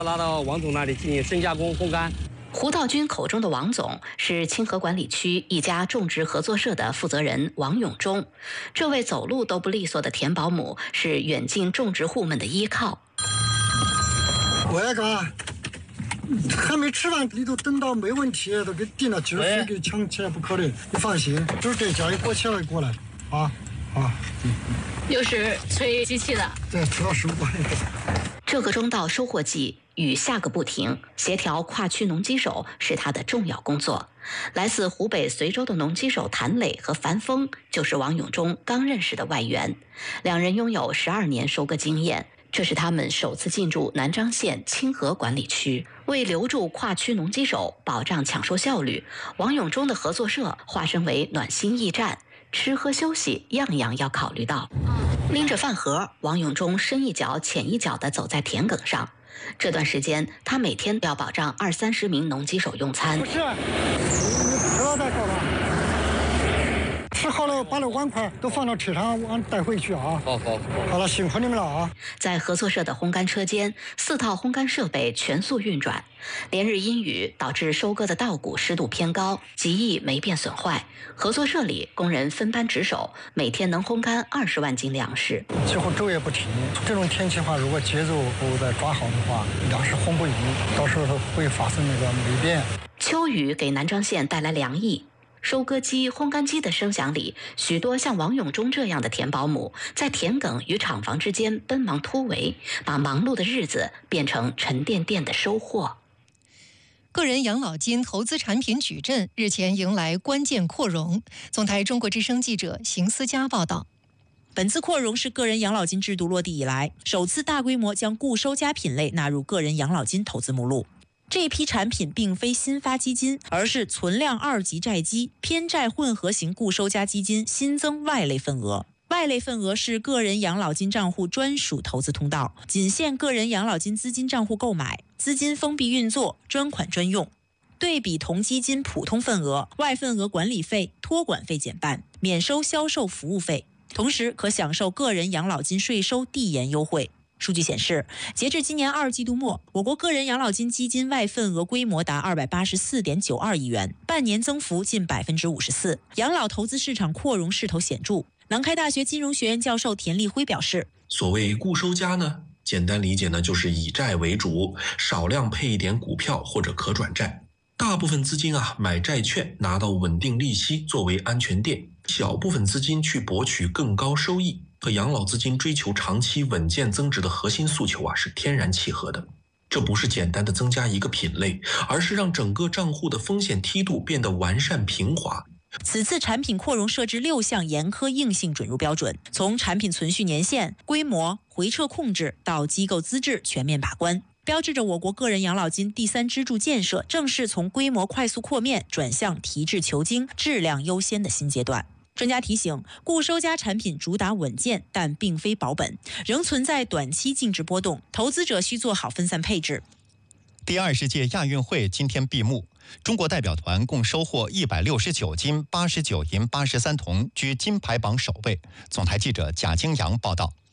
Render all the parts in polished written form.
拉到王总那里进行深加工、烘干。 胡道军口中的王总是清河管理区一家种植合作社的负责人王永忠。这位走路都不利索的田保姆是远近种植户们的依靠。 我那个还没吃饭，你都等到没问题，都给订了，今儿非给抢起来不可能。你放心，就是这家里过起来过来啊。 又是吹机器的， 对，吹到15万。 这个中到收获季，雨下个不停，协调跨区农机手是他的重要工作。来自湖北随州的农机手谭磊和樊峰就是王永忠刚认识的外援，两人拥有12年收割经验。这是他们首次进驻南漳县清河管理区，为留住跨区农机手，保障抢收效率，王永忠的合作社化身为暖心驿站，吃喝休息样样要考虑到。拎着饭盒，王永忠深一脚浅一脚地走在田埂上。这段时间，他每天要保障20-30名农机手用餐。 不是，你吃了再说吧。吃好了，把那碗筷都放到车上，往带回去啊。好了，辛苦你们了啊！ 在合作社的烘干车间，4套烘干设备全速运转。连日阴雨导致收割的稻谷湿度偏高，极易霉变损坏。合作社里工人分班值守，每天能烘干20万斤粮食。 几乎昼夜不停。这种天气的话，如果节奏不再抓好的话，粮食烘不匀，到时候会发生那个霉变。 秋雨给南漳县带来凉意。收割机、烘干机的声响里，许多像王永忠这样的田保姆在田埂与厂房之间奔忙突围，把忙碌的日子变成沉甸甸的收获。 个人养老金投资产品矩阵日前迎来关键扩容。总台中国之声记者邢思佳报道。 本次扩容是个人养老金制度落地以来首次大规模将固收加品类纳入个人养老金投资目录。这批产品并非新发基金，而是存量2级债基、偏债混合型固收加基金新增外类份额。外类份额是个人养老金账户专属投资通道，仅限个人养老金资金账户购买，资金封闭运作，专款专用。对比同基金普通份额，外份额管理费、托管费减半，免收销售服务费，同时可享受个人养老金税收递延优惠。数据显示，截至今年2季度末，我国个人养老金基金外份额规模达284.92亿元，半年增幅近54%，养老投资市场扩容势头显著。南开大学金融学院教授田立辉表示， 所谓固收加呢，简单理解呢，就是以债为主，少量配一点股票或者可转债，大部分资金买债券拿到稳定利息作为安全垫，小部分资金去博取更高收益，和养老资金追求长期稳健增值的核心诉求是天然契合的。这不是简单的增加一个品类，而是让整个账户的风险梯度变得完善平滑。 此次产品扩容设置6项严苛硬性准入标准，从产品存续年限、规模、回撤控制到机构资质全面把关，标志着我国个人养老金第3支柱建设正式从规模快速扩面转向提质求精、质量优先的新阶段。专家提醒，固收加产品主打稳健，但并非保本，仍存在短期净值波动，投资者需做好分散配置。 第20届亚运会今天闭幕，中国代表团共收获169金、89银、83铜，居金牌榜首位。总台记者贾京阳报道。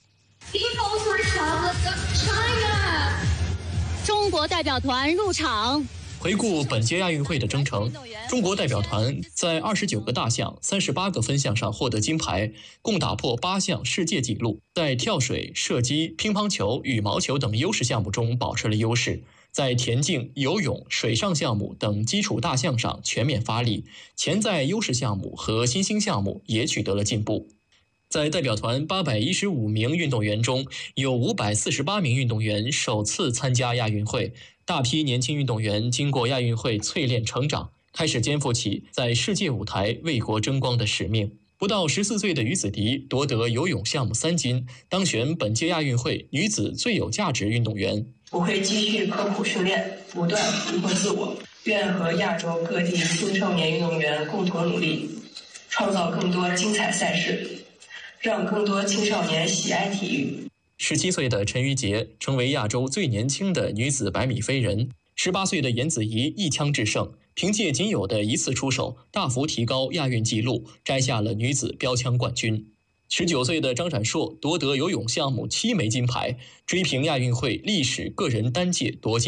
中国代表团入场。 回顾本届亚运会的征程，中国代表团在29个大项、38个分项上获得金牌，共打破8项世界纪录。在跳水、射击、乒乓球、羽毛球等优势项目中保持了优势，在田径、游泳、水上项目等基础大项上全面发力，潜在优势项目和新兴项目也取得了进步。在代表团815名运动员中，有548名运动员首次参加亚运会。大批年轻运动员经过亚运会淬炼成长，开始肩负起在世界舞台为国争光的使命。不到14岁的于子迪夺得游泳项目3金，当选本届亚运会女子最有价值运动员。 我会继续刻苦训练，不断突破自我，愿和亚洲各地青少年运动员共同努力，创造更多精彩赛事，让更多青少年喜爱体育。 17岁的陈芋洁成为亚洲最年轻的女子100米飞人，18岁的颜子怡一枪制胜，凭借仅有的1次出手，大幅提高亚运纪录，摘下了女子标枪冠军。 19岁的张展硕夺得游泳项目7枚金牌，追平亚运会历史个人单届夺金。